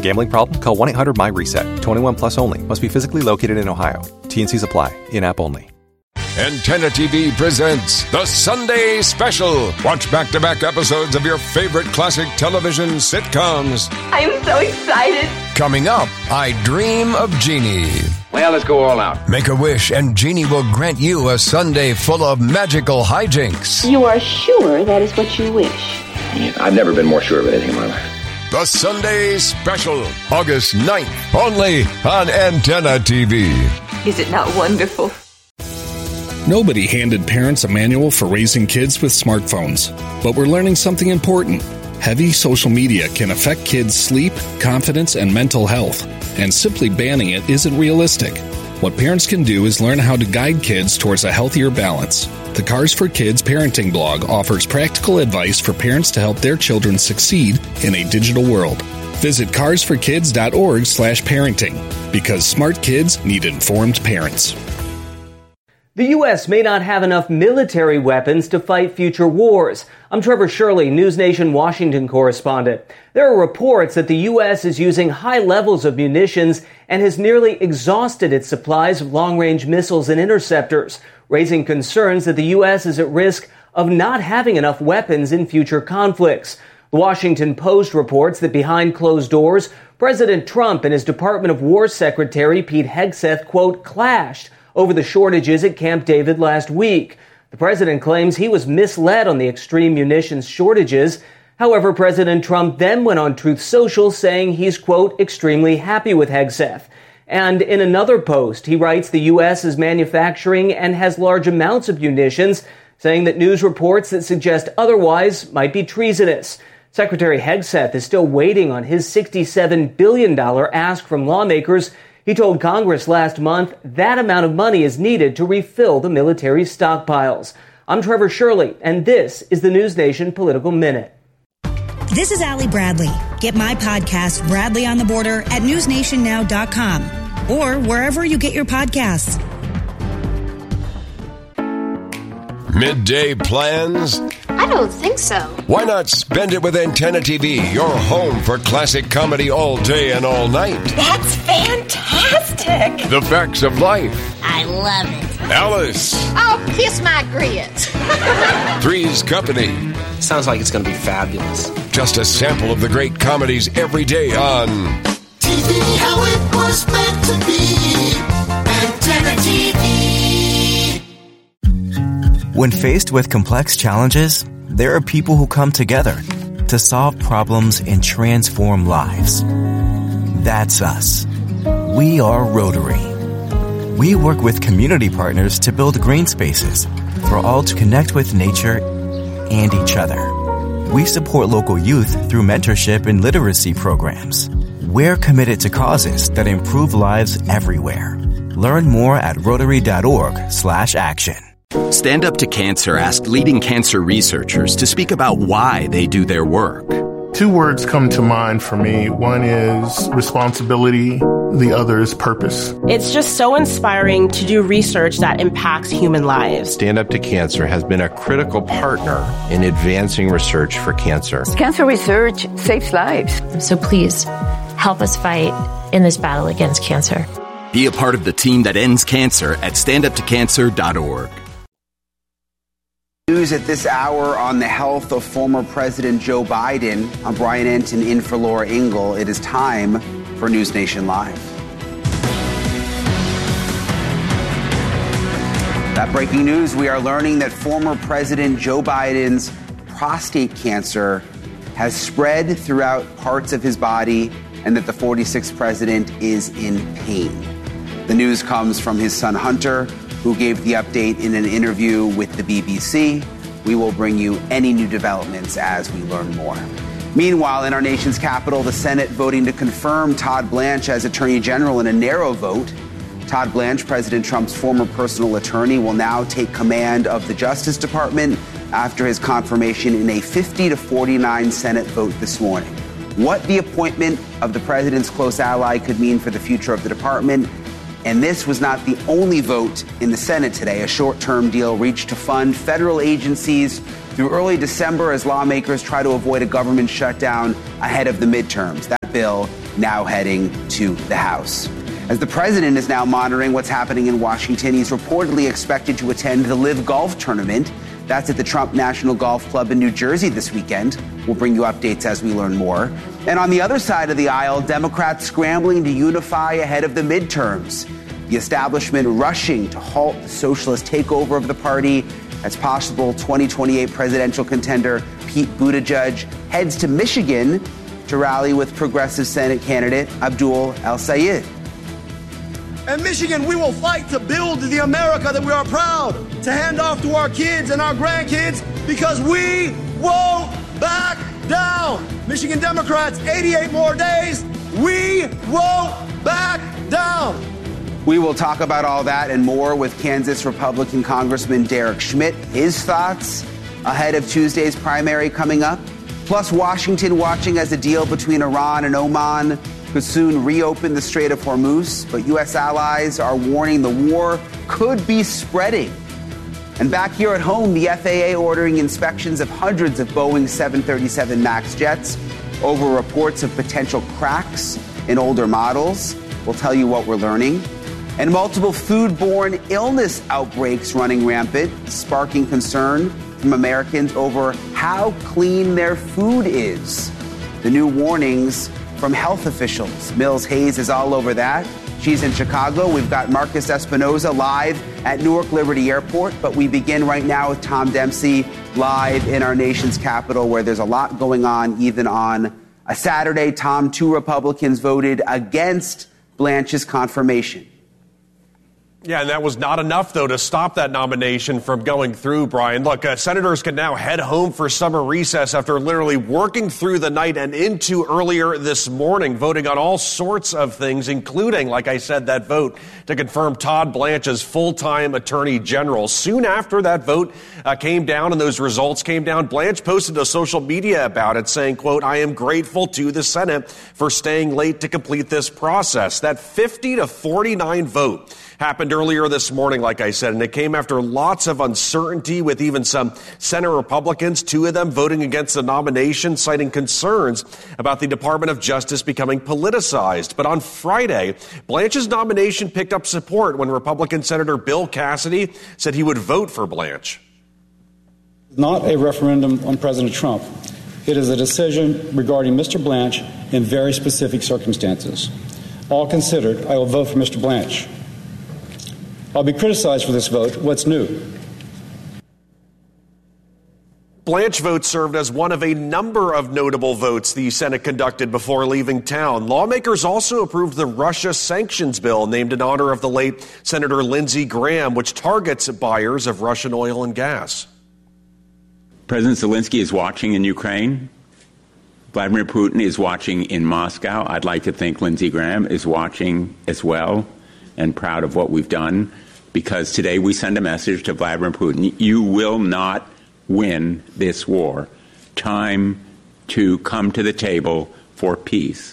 Gambling problem? Call 1-800-MY-RESET. 21 plus only. Must be physically located in Ohio. T&Cs apply. In-app only. Antenna TV presents The Sunday Special. Watch back-to-back episodes of your favorite classic television sitcoms. I'm so excited. Coming up, I Dream of Jeannie. Well, let's go all out. Make a wish and Jeannie will grant you a Sunday full of magical hijinks. You are sure that is what you wish? I've never been more sure of anything in my life. The Sunday Special, August 9th, only on Antenna TV. Is it not wonderful? Nobody handed parents a manual for raising kids with smartphones, but we're learning something important. Heavy social media can affect kids' sleep, confidence, and mental health, and simply banning it isn't realistic. What parents can do is learn how to guide kids towards a healthier balance. The Cars for Kids parenting blog offers practical advice for parents to help their children succeed in a digital world. Visit carsforkids.org/parenting, because smart kids need informed parents. The U.S. may not have enough military weapons to fight future wars. I'm Trevor Shirley, News Nation Washington correspondent. There are reports that the U.S. is using high levels of munitions and has nearly exhausted its supplies of long-range missiles and interceptors, raising concerns that the U.S. is at risk of not having enough weapons in future conflicts. The Washington Post reports that behind closed doors, President Trump and his Department of War Secretary Pete Hegseth, quote, clashed over the shortages at Camp David last week. The president claims he was misled on the extreme munitions shortages. However, President Trump then went on Truth Social saying he's, quote, extremely happy with Hegseth. And in another post, he writes the U.S. is manufacturing and has large amounts of munitions, saying that news reports that suggest otherwise might be treasonous. Secretary Hegseth is still waiting on his $67 billion ask from lawmakers. He told Congress last month that amount of money is needed to refill the military's stockpiles. I'm Trevor Shirley, and this is the News Nation Political Minute. This is Allie Bradley. Get my podcast, Bradley on the Border, at newsnationnow.com or wherever you get your podcasts. Midday plans? I don't think so. Why not spend it with Antenna TV, your home for classic comedy all day and all night? That's fantastic. The Facts of Life. I love it. Alice. Oh, kiss my grits. Three's Company. Sounds like it's going to be fabulous. Just a sample of the great comedies every day on TV, how it was meant to be. Antenna TV. When faced with complex challenges, there are people who come together to solve problems and transform lives. That's us. We are Rotary. We work with community partners to build green spaces for all to connect with nature and each other. We support local youth through mentorship and literacy programs. We're committed to causes that improve lives everywhere. Learn more at Rotary.org/action. Stand Up to Cancer asked leading cancer researchers to speak about why they do their work. Two words come to mind for me. One is responsibility. The other is purpose. It's just so inspiring to do research that impacts human lives. Stand Up to Cancer has been a critical partner in advancing research for cancer. Cancer research saves lives. So please help us fight in this battle against cancer. Be a part of the team that ends cancer at standuptocancer.org. News at this hour on the health of former President Joe Biden. I'm Brian Enton in for Laura Ingle. It is time for News Nation Live. That breaking news, we are learning that former President Joe Biden's prostate cancer has spread throughout parts of his body and that the 46th president is in pain. The news comes from his son Hunter, who gave the update in an interview with the BBC. We will bring you any new developments as we learn more. Meanwhile, in our nation's capital, the Senate voting to confirm Todd Blanche as Attorney General in a narrow vote. Todd Blanche, President Trump's former personal attorney, will now take command of the Justice Department after his confirmation in a 50-49 Senate vote this morning. What the appointment of the president's close ally could mean for the future of the department. And this was not the only vote in the Senate today. A short-term deal reached to fund federal agencies through early December as lawmakers try to avoid a government shutdown ahead of the midterms. That bill now heading to the House. As the president is now monitoring what's happening in Washington, he's reportedly expected to attend the LIV Golf Tournament. That's at the Trump National Golf Club in New Jersey this weekend. We'll bring you updates as we learn more. And on the other side of the aisle, Democrats scrambling to unify ahead of the midterms. The establishment rushing to halt the socialist takeover of the party as possible 2028 presidential contender Pete Buttigieg heads to Michigan to rally with progressive Senate candidate Abdul El-Sayed. In Michigan, we will fight to build the America that we are proud to hand off to our kids and our grandkids because we won't back down. Michigan Democrats, 88 more days. We won't back down. We will talk about all that and more with Kansas Republican Congressman Derek Schmidt, his thoughts ahead of Tuesday's primary coming up. Plus, Washington watching as a deal between Iran and Oman could soon reopen the Strait of Hormuz, but U.S. allies are warning the war could be spreading. And back here at home, the FAA ordering inspections of hundreds of Boeing 737 MAX jets over reports of potential cracks in older models. We'll tell you what we're learning. And multiple foodborne illness outbreaks running rampant, sparking concern from Americans over how clean their food is. The new warnings from health officials. Mills Hayes is all over that. She's in Chicago. We've got Marcus Espinoza live at Newark Liberty Airport. But we begin right now with Tom Dempsey live in our nation's capital, where there's a lot going on even on a Saturday. Tom, 2 Republicans voted against Blanche's confirmation. Yeah, and that was not enough, though, to stop that nomination from going through, Brian. Look, senators can now head home for summer recess after literally working through the night and into earlier this morning, voting on all sorts of things, including, like I said, that vote to confirm Todd Blanche as full-time attorney general. Soon after that vote came down and those results came down, Blanche posted to social media about it, saying, quote, "I am grateful to the Senate for staying late to complete this process." That 50-49 vote happened earlier this morning, like I said, and it came after lots of uncertainty with even some Senate Republicans, 2 of them voting against the nomination, citing concerns about the Department of Justice becoming politicized. But on Friday, Blanche's nomination picked up support when Republican Senator Bill Cassidy said he would vote for Blanche. Not a referendum on President Trump. It is a decision regarding Mr. Blanche in very specific circumstances. All considered, I will vote for Mr. Blanche. I'll be criticized for this vote. What's new? Blanche vote served as one of a number of notable votes the Senate conducted before leaving town. Lawmakers also approved the Russia sanctions bill named in honor of the late Senator Lindsey Graham, which targets buyers of Russian oil and gas. President Zelensky is watching in Ukraine. Vladimir Putin is watching in Moscow. I'd like to think Lindsey Graham is watching as well and proud of what we've done, because today we send a message to Vladimir Putin: you will not win this war. Time to come to the table for peace.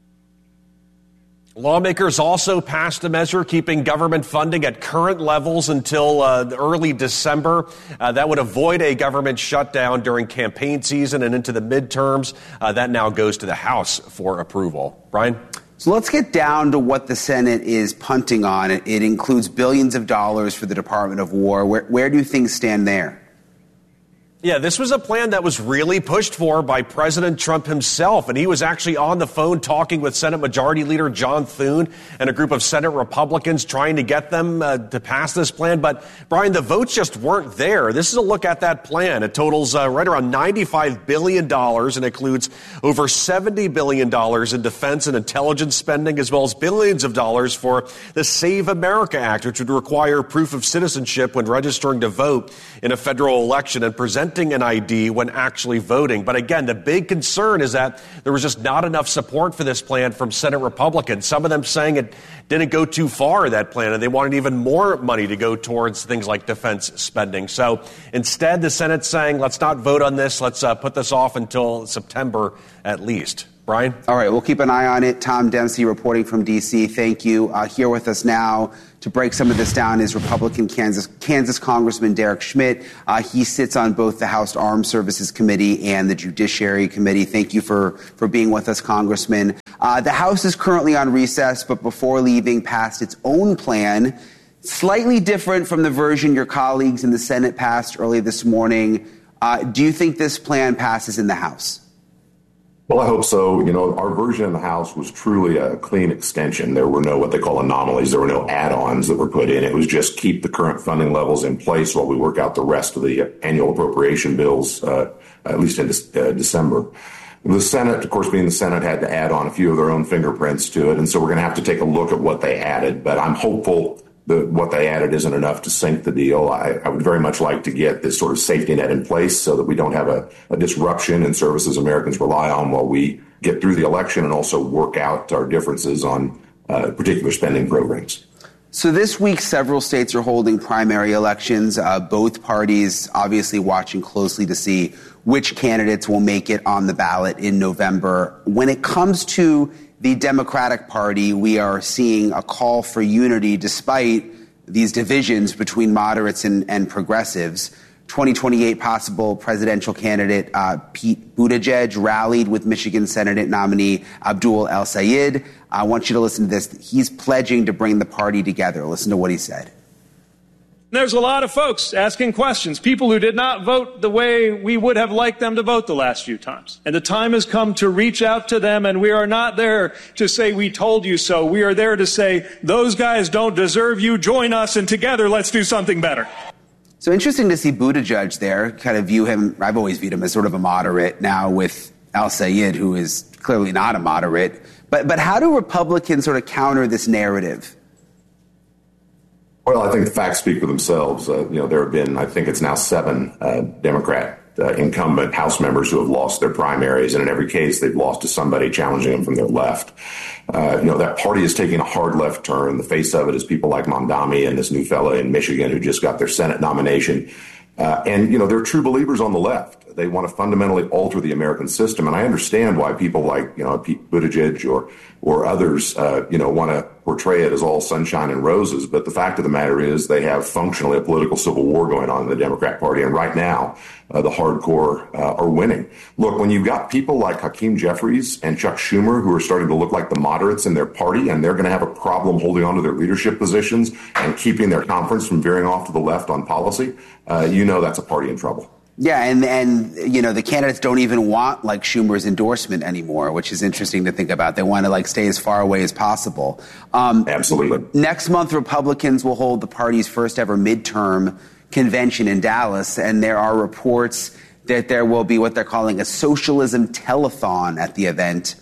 Lawmakers also passed a measure keeping government funding at current levels until early December. That would avoid a government shutdown during campaign season and into the midterms. That now goes to the House for approval. Brian? So let's get down to what the Senate is punting on. It includes billions of dollars for the Department of War. Where do things stand there? Yeah, this was a plan that was really pushed for by President Trump himself, and he was actually on the phone talking with Senate Majority Leader John Thune and a group of Senate Republicans trying to get them to pass this plan. But, Brian, the votes just weren't there. This is a look at that plan. It totals right around $95 billion and includes over $70 billion in defense and intelligence spending, as well as billions of dollars for the Save America Act, which would require proof of citizenship when registering to vote in a federal election and presenting an ID when actually voting. But again, the big concern is that there was just not enough support for this plan from Senate Republicans. Some of them saying it didn't go too far, that plan, and they wanted even more money to go towards things like defense spending. So instead, the Senate's saying, let's not vote on this. Let's put this off until September at least. Brian? All right, we'll keep an eye on it. Tom Dempsey reporting from D.C. Thank you. Here with us now to break some of this down is Republican Kansas Congressman Derek Schmidt. He sits on both the House Armed Services Committee and the Judiciary Committee. Thank you for being with us, Congressman. The House is currently on recess, but before leaving, passed its own plan, slightly different from the version your colleagues in the Senate passed early this morning. Do you think this plan passes in the House? Well, I hope so. You know, our version in the House was truly a clean extension. There were no what they call anomalies. There were no add-ons that were put in. It was just keep the current funding levels in place while we work out the rest of the annual appropriation bills, at least in December. The Senate, of course, being the Senate, had to add on a few of their own fingerprints to it. And so we're going to have to take a look at what they added. But I'm hopeful that what they added isn't enough to sink the deal. I would very much like to get this sort of safety net in place so that we don't have a disruption in services Americans rely on while we get through the election and also work out our differences on particular spending programs. So this week, several states are holding primary elections. Both parties obviously watching closely to see which candidates will make it on the ballot in November. When it comes to the Democratic Party, we are seeing a call for unity despite these divisions between moderates and progressives. 2028 possible presidential candidate Pete Buttigieg rallied with Michigan Senate nominee Abdul El-Sayed. I want you to listen to this. He's pledging to bring the party together. Listen to what he said. There's a lot of folks asking questions, people who did not vote the way we would have liked them to vote the last few times. And the time has come to reach out to them, and we are not there to say we told you so. We are there to say those guys don't deserve you. Join us, and together let's do something better. So interesting to see Buttigieg there, kind of view him, I've always viewed him as sort of a moderate, now with El-Sayed, who is clearly not a moderate. But how do Republicans sort of counter this narrative? Well, I think the facts speak for themselves. There have been, I think it's now 7 Democrat incumbent House members who have lost their primaries, and in every case, they've lost to somebody challenging them from their left. That party is taking a hard left turn. The face of it is people like Mamdani and this new fella in Michigan who just got their Senate nomination. They're true believers on the left. They want to fundamentally alter the American system. And I understand why people like, Pete Buttigieg or others, want to portray it as all sunshine and roses. But the fact of the matter is they have functionally a political civil war going on in the Democrat Party. And right now, the hardcore are winning. Look, when you've got people like Hakeem Jeffries and Chuck Schumer who are starting to look like the moderates in their party, and they're going to have a problem holding on to their leadership positions and keeping their conference from veering off to the left on policy, that's a party in trouble. Yeah, and the candidates don't even want like Schumer's endorsement anymore, which is interesting to think about. They want to stay as far away as possible. Absolutely. Next month, Republicans will hold the party's first ever midterm convention in Dallas, and there are reports that there will be what they're calling a socialism telethon at the event.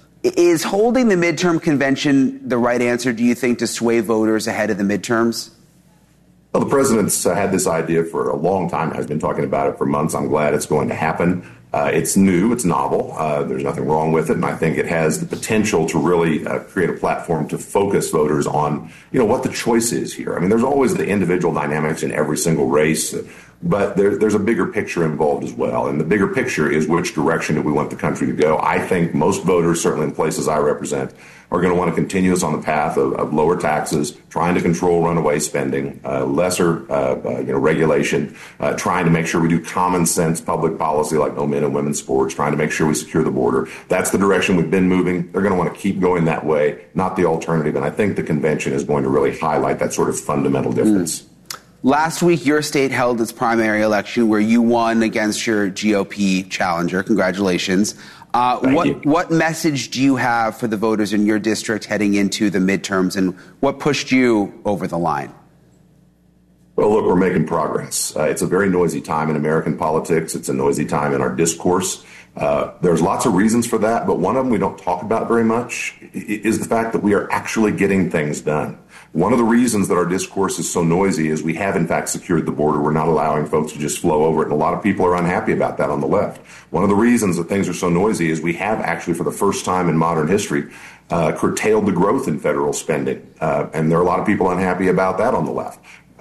Is holding the midterm convention the right answer, do you think, to sway voters ahead of the midterms? Well, the president's had this idea for a long time. Has been talking about it for months. I'm glad it's going to happen. It's new. It's novel. There's nothing wrong with it. And I think it has the potential to really create a platform to focus voters on, what the choice is here. I mean, there's always the individual dynamics in every single race, but there's a bigger picture involved as well. And the bigger picture is which direction do we want the country to go? I think most voters, certainly in places I represent, are going to want to continue us on the path of lower taxes, trying to control runaway spending, lesser regulation, trying to make sure we do common sense public policy like no men and women's sports, trying to make sure we secure the border. That's the direction we've been moving. They're going to want to keep going that way, not the alternative. And I think the convention is going to really highlight that sort of fundamental difference. Last week, your state held its primary election where you won against your GOP challenger. Congratulations. What message do you have for the voters in your district heading into the midterms, and what pushed you over the line? Well, look, we're making progress. It's a very noisy time in American politics. It's a noisy time in our discourse. There's lots of reasons for that, but one of them we don't talk about very much is the fact that we are actually getting things done. One of the reasons that our discourse is so noisy is we have, in fact, secured the border. We're not allowing folks to just flow over it, and a lot of people are unhappy about that on the left. One of the reasons that things are so noisy is we have actually, for the first time in modern history, curtailed the growth in federal spending, and there are a lot of people unhappy about that on the left.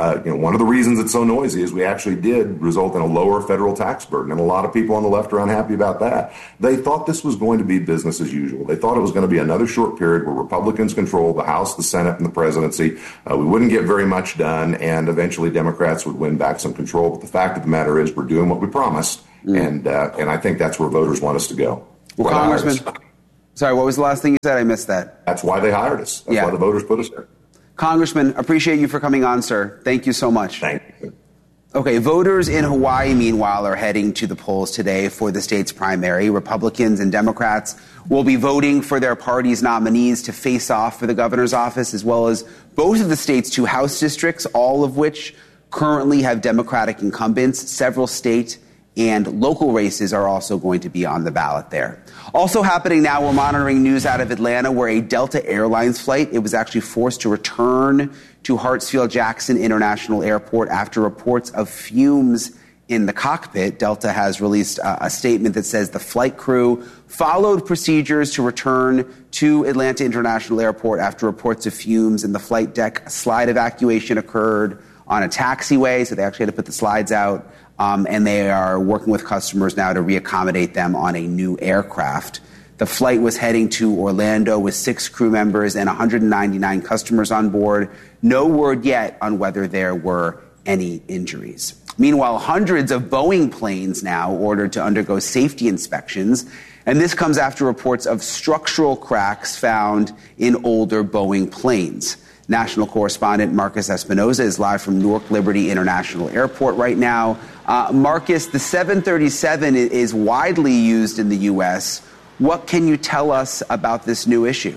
one of the reasons it's so noisy is we actually did result in a lower federal tax burden, and a lot of people on the left are unhappy about that. They thought this was going to be business as usual. They thought it was going to be another short period where Republicans control the House, the Senate, and the presidency. We wouldn't get very much done, and eventually Democrats would win back some control. But the fact of the matter is we're doing what we promised, and I think that's where voters want us to go. Well, Congressman, sorry, what was the last thing you said? I missed that. That's why they hired us. That's why the voters put us there. Congressman, appreciate you for coming on, sir. Thank you so much. Thank you. Okay, voters in Hawaii, meanwhile, are heading to the polls today for the state's primary. Republicans and Democrats will be voting for their party's nominees to face off for the governor's office, as well as both of the state's 2 House districts, all of which currently have Democratic incumbents. Several state and local races are also going to be on the ballot there. Also happening now, we're monitoring news out of Atlanta where a Delta Airlines flight, it was actually forced to return to Hartsfield-Jackson International Airport after reports of fumes in the cockpit. Delta has released a statement that says the flight crew followed procedures to return to Atlanta International Airport after reports of fumes in the flight deck. A slide evacuation occurred on a taxiway, so they actually had to put the slides out. And they are working with customers now to reaccommodate them on a new aircraft. The flight was heading to Orlando with 6 crew members and 199 customers on board. No word yet on whether there were any injuries. Meanwhile, hundreds of Boeing planes now ordered to undergo safety inspections. And this comes after reports of structural cracks found in older Boeing planes. National correspondent Marcus Espinoza is live from Newark Liberty International Airport right now. Marcus, the 737 is widely used in the U.S. What can you tell us about this new issue?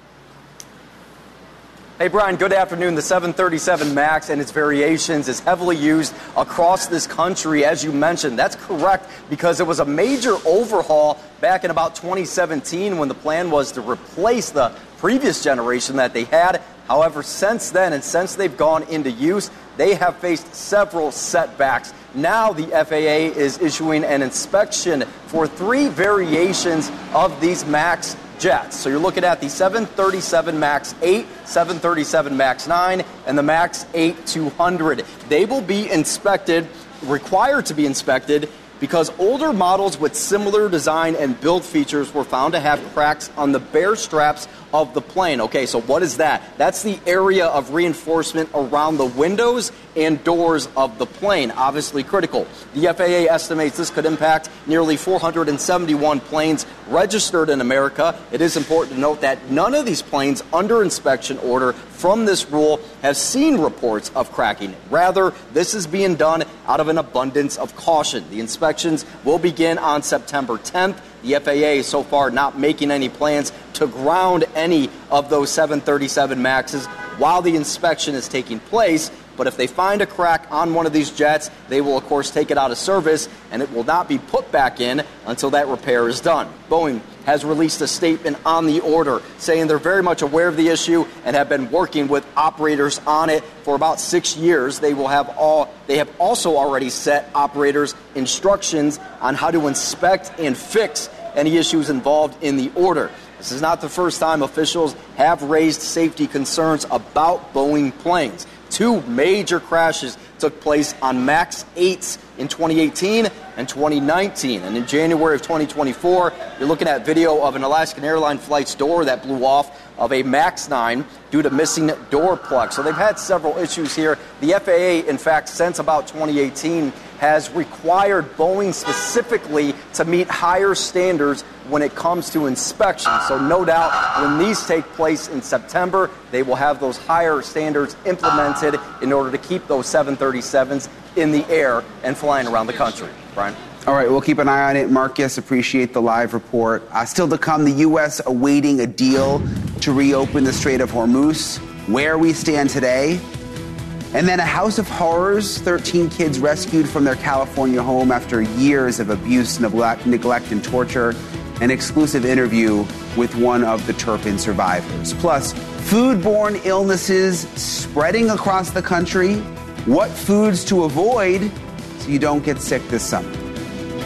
Hey, Brian, good afternoon. The 737 MAX and its variations is heavily used across this country, as you mentioned. That's correct, because it was a major overhaul back in about 2017 when the plan was to replace the previous generation that they had. However, since then, and since they've gone into use, they have faced several setbacks. Now the FAA is issuing an inspection for 3 variations of these MAX jets. So you're looking at the 737 MAX 8, 737 MAX 9, and the MAX 8-200. They will be inspected, required to be inspected, because older models with similar design and build features were found to have cracks on the bare straps of the plane. Okay, so what is that? That's the area of reinforcement around the windows and doors of the plane, obviously critical. The FAA estimates this could impact nearly 471 planes registered in America. It is important to note that none of these planes under inspection order from this rule have seen reports of cracking. Rather, this is being done out of an abundance of caution. The inspections will begin on September 10th. The FAA is so far not making any plans to ground any of those 737 MAXs while the inspection is taking place. But if they find a crack on one of these jets, they will, of course, take it out of service, and it will not be put back in until that repair is done. Boeing has released a statement on the order saying they're very much aware of the issue and have been working with operators on it for about 6 years. They have also already set operators instructions on how to inspect and fix any issues involved in the order. This is not the first time officials have raised safety concerns about Boeing planes. 2 major crashes took place on MAX 8s in 2018 and 2019. And in January of 2024, you're looking at video of an Alaskan Airlines flight's door that blew off of a MAX 9 due to missing door plugs. So they've had several issues here. The FAA, in fact, since about 2018, has required Boeing specifically to meet higher standards when it comes to inspections. So no doubt when these take place in September, they will have those higher standards implemented in order to keep those 737s in the air and flying around the country. Brian? All right, we'll keep an eye on it. Marcus, appreciate the live report. Still to come, the U.S. awaiting a deal to reopen the Strait of Hormuz, where we stand today. And then a house of horrors, 13 kids rescued from their California home after years of abuse, neglect, and torture. An exclusive interview with one of the Turpin survivors. Plus, foodborne illnesses spreading across the country. What foods to avoid so you don't get sick this summer.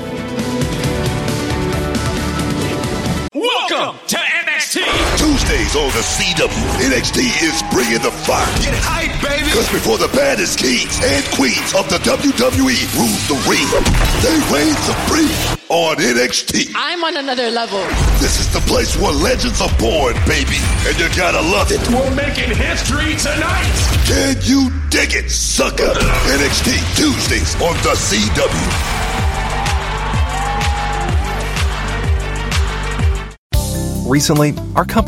Welcome to NXT. Tuesdays is on the CW. NXT is bringing the fire. Get hype, baby! Because before the baddest kings and queens of the WWE rules the ring, they reign supreme on NXT. I'm on another level. This is the place where legends are born, baby, and you gotta love it. We're making history tonight. Can you dig it, sucker? NXT Tuesdays on the CW. Recently, our company